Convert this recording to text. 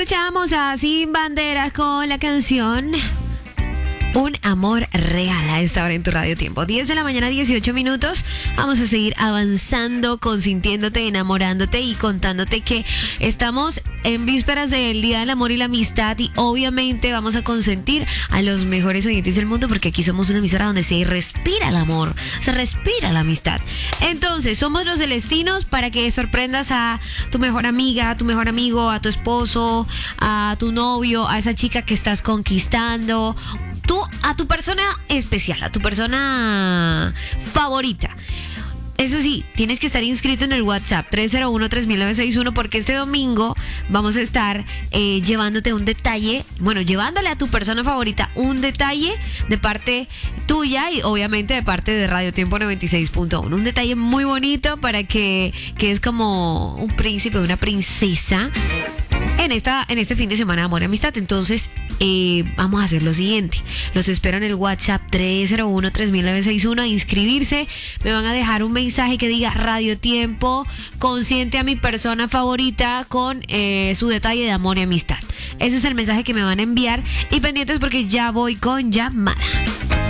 Escuchamos a Sin Banderas con la canción Un amor real a esta hora en tu Radio Tiempo. 10 de la mañana, 18 minutos. Vamos a seguir avanzando, consintiéndote, enamorándote y contándote que estamos en vísperas del Día del Amor y la Amistad y obviamente vamos a consentir a los mejores oyentes del mundo porque aquí somos una emisora donde se respira el amor, se respira la amistad. Entonces, somos los celestinos para que sorprendas a tu mejor amiga, a tu mejor amigo, a tu esposo, a tu novio, a esa chica que estás conquistando. A tu persona especial, a tu persona favorita. Eso sí, tienes que estar inscrito en el WhatsApp 301-3961 porque este domingo vamos a estar llevándote un detalle, llevándole a tu persona favorita un detalle de parte tuya y obviamente de parte de Radio Tiempo 96.1. Un detalle muy bonito para que es como un príncipe, una princesa en este fin de semana de amor y amistad. Entonces vamos a hacer lo siguiente. Los espero en el WhatsApp 301-3961 a inscribirse. Me van a dejar un mensaje que diga Radio Tiempo, consiente a mi persona favorita con su detalle de amor y amistad. Ese es el mensaje que me van a enviar y pendientes porque ya voy con llamada.